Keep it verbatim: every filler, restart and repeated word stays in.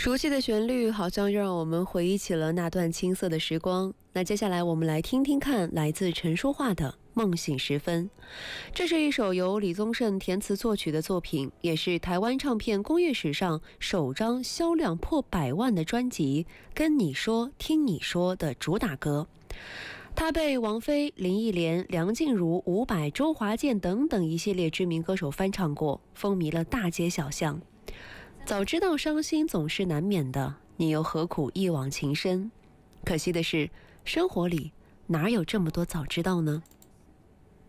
熟悉的旋律好像又让我们回忆起了那段青涩的时光。那接下来我们来听听看来自陈淑桦的《梦醒时分》。这是一首由李宗盛填词作曲的作品，也是台湾唱片工业史上首张销量破百万的专辑《跟你说听你说》的主打歌。他被王菲、林忆莲、梁静茹、伍佰、周华健等等一系列知名歌手翻唱过，风靡了大街小巷。早知道伤心总是难免的，你又何苦一往情深？可惜的是，生活里哪有这么多早知道呢？